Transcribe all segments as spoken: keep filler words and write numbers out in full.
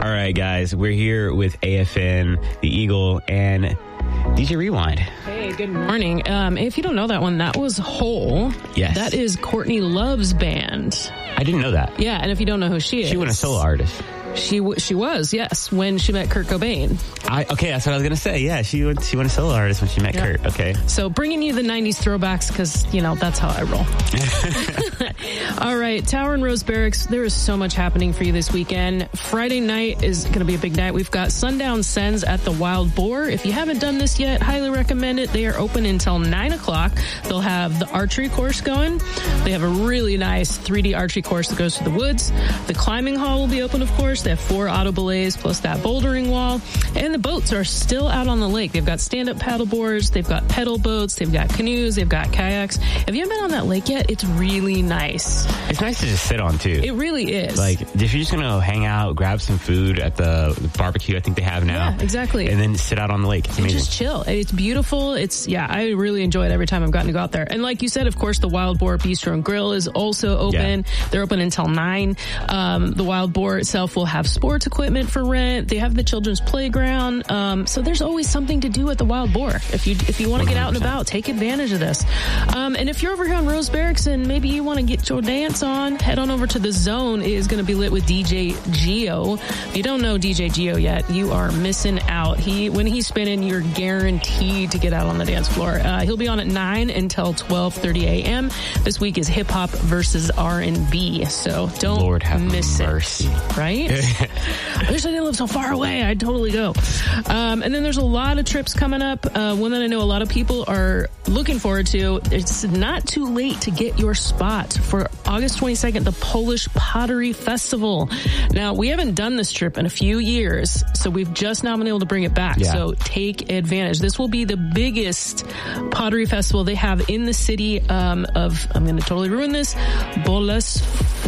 All right, guys, we're here with A F N, the Eagle, and D J Rewind. Hey, good morning. Um, if you don't know that one, that was Hole. Yes. That is Courtney Love's band. I didn't know that. Yeah, and if you don't know who she is. She went a solo artist. She w- she was, yes, when she met Kurt Cobain. I Okay, that's what I was going to say. Yeah, she went, she went a solo artist when she met yeah. Kurt. Okay. So bringing you the nineties throwbacks because, you know, that's how I roll. All right, Tower and Rose Barracks, there is so much happening for you this weekend. Friday night is going to be a big night. We've got Sundown Sends at the Wild Boar. If you haven't done this yet, highly recommend it. They are open until nine o'clock. They'll have the archery course going. They have a really nice three D archery course that goes to the woods. The climbing hall will be open, of course. They have four auto belays plus that bouldering wall. And the boats are still out on the lake. They've got stand-up paddle boards. They've got pedal boats. They've got canoes. They've got kayaks. If you haven't been on that lake yet, it's really nice. It's nice to just sit on, too. It really is. Like, if you're just going to hang out, grab some food at the, the barbecue I think they have now. Yeah, exactly. And then sit out on the lake. It's amazing. And just chill. It's beautiful. It's, yeah, I really enjoy it every time I've gotten to go out there. And like you said, of course, the Wild Boar Bistro and Grill is also open. Yeah. They're open until nine. Um, the Wild Boar itself will have sports equipment for rent. They have the children's playground. Um, so there's always something to do at the Wild Boar. If you if you want to get out and about, take advantage of this. Um, and if you're over here on Rose Barracks and maybe you want to get your dance on, head on over to The Zone. It is going to be lit with D J Geo. If you don't know D J Geo yet, you are missing out. He When he's spinning, you're guaranteed to get out on the dance floor. Uh, he'll be on at nine until twelve thirty a.m. This week is hip hop versus R and B. So don't Lord have miss mercy. it. Right? I wish I didn't live so far away. I'd totally go. Um, and then there's a lot of trips coming up. Uh, one that I know a lot of people are looking forward to. It's not too late to get your spot for August twenty-second, the Polish Pottery Festival. Now, we haven't done this trip in a few years, so we've just now been able to bring it back. Yeah. So take advantage. This will be the biggest pottery festival they have in the city um, of, I'm going to totally ruin this, Boles.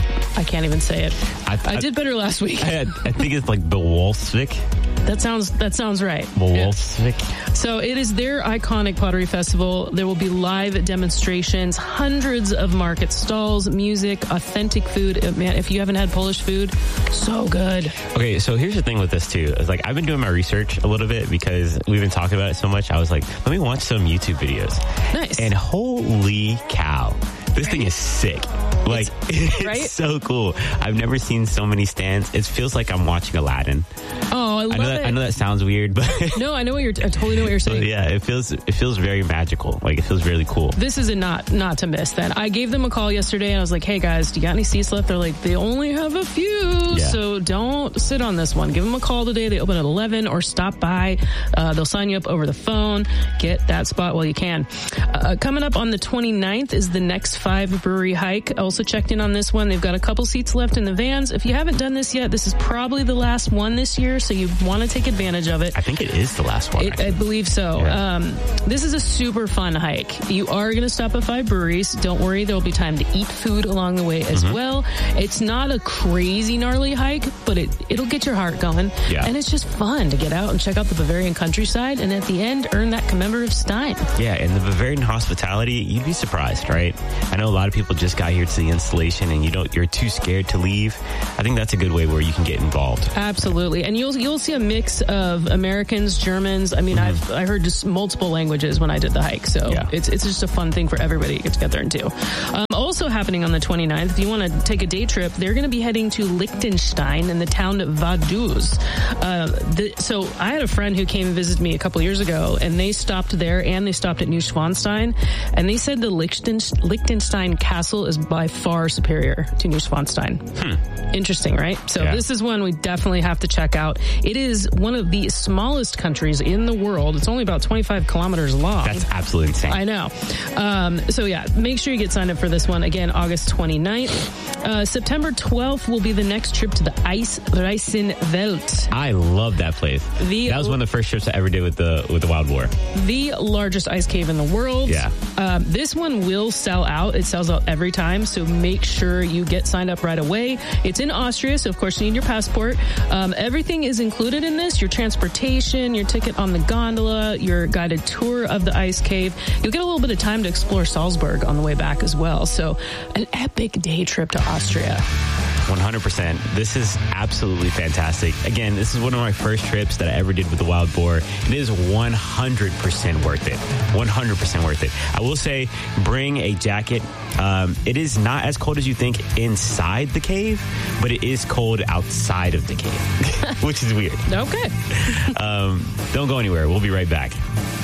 I can't even say it. I, I, I did better last week. I, I think it's like Bewolsvik. That sounds that sounds right. Bewolsvik. Yeah. So it is their iconic pottery festival. There will be live demonstrations, hundreds of market stalls, music, authentic food. Man, if you haven't had Polish food, so good. Okay, so here's the thing with this too. It's like I've been doing my research a little bit because we've been talking about it so much. I was like, let me watch some YouTube videos. Nice. And holy cow. This thing is sick. Like, it's, right? so cool. I've never seen so many stands. It feels like I'm watching Aladdin. Oh, I love I know that, it. I know that sounds weird, but... No, I know what you're... I totally know what you're saying. Yeah, it feels it feels very magical. Like, it feels really cool. This is a not not to miss then. I gave them a call yesterday and I was like, hey guys, do you got any seats left? They're like, they only have a few. Yeah. So don't sit on this one. Give them a call today. They open at eleven or stop by. Uh, they'll sign you up over the phone. Get that spot while you can. Uh, coming up on the twenty-ninth is the Next Five Brewery Hike. I also checked in on this one. They've got a couple seats left in the vans. If you haven't done this yet, this is probably the last one this year, so you want to take advantage of it. I think it is the last one. It, I believe so. Yeah. Um, this is a super fun hike. You are going to stop at five breweries. Don't worry, there will be time to eat food along the way as mm-hmm. well. It's not a crazy gnarly hike, but it, it'll get your heart going. Yeah. And it's just fun to get out and check out the Bavarian countryside, and at the end, earn that commemorative stein. Yeah, and the Bavarian hospitality, you'd be surprised, right? I know a lot of people just got here to the installation and you don't, you're too scared to leave. I think that's a good way where you can get involved. Absolutely. And you'll you'll see a mix of Americans, Germans. I mean, mm-hmm. I've I heard just multiple languages when I did the hike. So yeah. it's it's just a fun thing for everybody to get together and do. Um, also happening on the twenty-ninth, if you want to take a day trip, they're going to be heading to Liechtenstein in the town of Vaduz. Uh, the, so I had a friend who came and visited me a couple years ago, and they stopped there and they stopped at Neuschwanstein, and they said the Lichten, Liechtenstein castle is by far superior to Neuschwanstein. Hmm. Interesting, right? So yeah. this is one we definitely have to check out. It is one of the smallest countries in the world. It's only about twenty-five kilometers long. That's absolutely insane. I know. Um, so yeah, make sure you get signed up for this one. Again, August twenty-ninth. Uh, September twelfth will be the next trip to the Eisreisenwelt. I love that place. The, that was one of the first trips I ever did with the with the Wild Boar. The largest ice cave in the world. Yeah. Um, this one will sell out. It sells out every time, so make sure you get signed up right away. It's in Austria, so of course you need your passport. Um, everything is included in this. Your transportation, your ticket on the gondola, your guided tour of the ice cave. You'll get a little bit of time to explore Salzburg on the way back as well. So an epic day trip to Austria. one hundred percent. This is absolutely fantastic. Again, this is one of my first trips that I ever did with the Wild Boar. It is one hundred percent worth it. one hundred percent worth it. I will say, bring a jacket. Um, it is not as cold as you think inside the cave, but it is cold outside of the cave, which is weird. Okay. um, don't go anywhere. We'll be right back.